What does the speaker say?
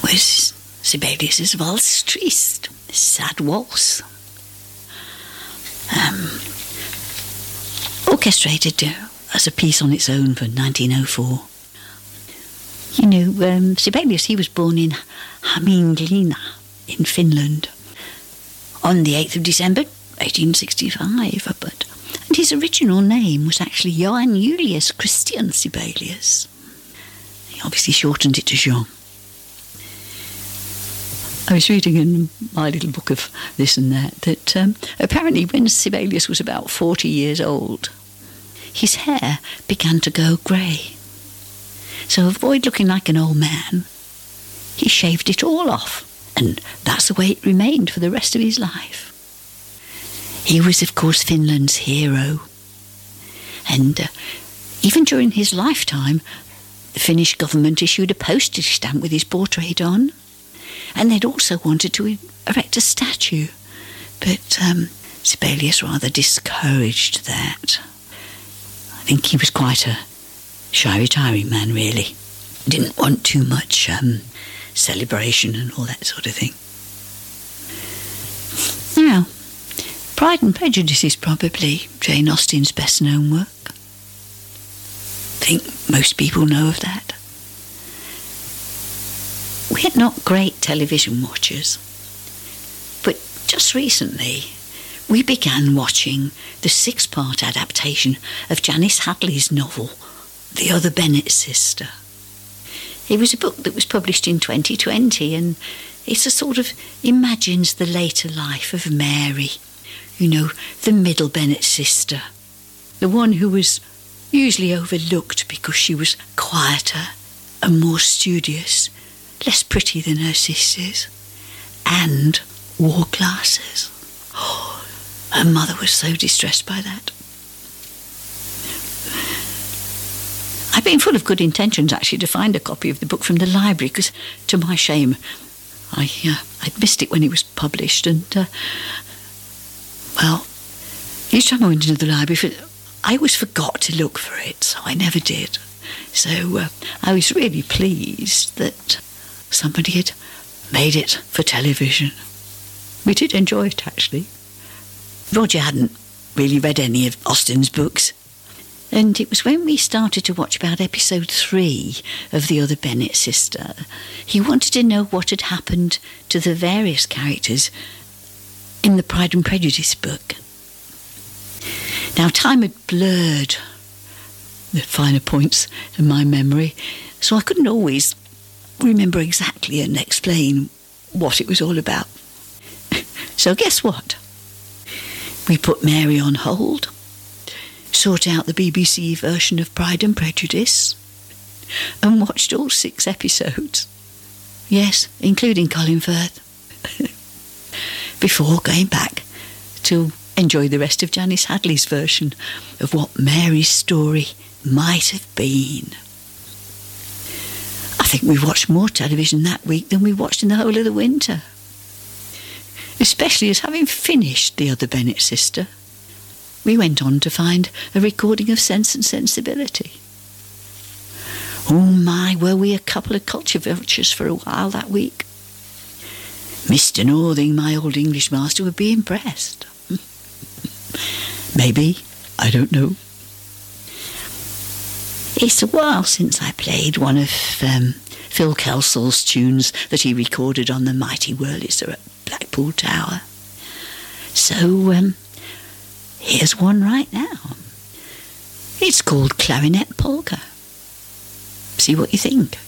was Sibelius's Waltz Triste, Sad Waltz. Orchestrated as a piece on its own for 1904. You know, Sibelius, he was born in Hämeenlinna in Finland on the 8th of December 1865, and his original name was actually Johann Julius Christian Sibelius. He obviously shortened it to Jean. I was reading in my little book of this and that apparently when Sibelius was about 40 years old, his hair began to go grey. So to avoid looking like an old man, he shaved it all off, and that's the way it remained for the rest of his life. He was, of course, Finland's hero. And even during his lifetime, the Finnish government issued a postage stamp with his portrait on. And they'd also wanted to erect a statue. But Sibelius rather discouraged that. I think he was quite a shy, retiring man, really. Didn't want too much celebration and all that sort of thing. Now, Pride and Prejudice is probably Jane Austen's best-known work. I think most people know of that. We're not great television watchers, but just recently we began watching the 6-part adaptation of Janice Hadley's novel, The Other Bennet Sister. It was a book that was published in 2020, and it sort of imagines the later life of Mary, you know, the middle Bennet sister, the one who was usually overlooked because she was quieter and more studious, less pretty than her sisters, and wore glasses. Oh, her mother was so distressed by that. I've been full of good intentions, actually, to find a copy of the book from the library, because, to my shame, I'd missed it when it was published, and, well, each time I went into the library, I always forgot to look for it, so I never did. So I was really pleased that somebody had made it for television. We did enjoy it, actually. Roger hadn't really read any of Austen's books, and it was when we started to watch about episode 3 of The Other Bennet Sister, he wanted to know what had happened to the various characters in the Pride and Prejudice book. Now, time had blurred the finer points in my memory, so I couldn't always remember exactly and explain what it was all about. So guess what? We put Mary on hold, sought out the BBC version of Pride and Prejudice, and watched all 6 episodes. Yes, including Colin Firth. Before going back to enjoy the rest of Janice Hadley's version of what Mary's story might have been. I think we watched more television that week than we watched in the whole of the winter. Especially as, having finished The Other Bennet Sister, we went on to find a recording of Sense and Sensibility. Oh my, were we a couple of culture vultures for a while that week. Mr. Northing, my old English master, would be impressed. Maybe, I don't know. It's a while since I played one of Phil Kelsall's tunes that he recorded on the mighty Wurlitzer at Blackpool Tower. So, here's one right now. It's called Clarinet Polka. See what you think.